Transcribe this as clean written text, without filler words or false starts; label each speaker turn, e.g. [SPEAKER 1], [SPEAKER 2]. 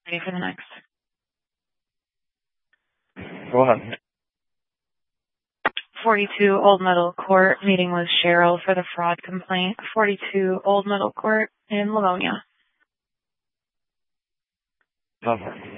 [SPEAKER 1] Ready for the next.
[SPEAKER 2] Go ahead.
[SPEAKER 1] 42 Old Middle Court, meeting with Cheryl for the fraud complaint. 42 Old Middle Court in Livonia.
[SPEAKER 2] Go ahead.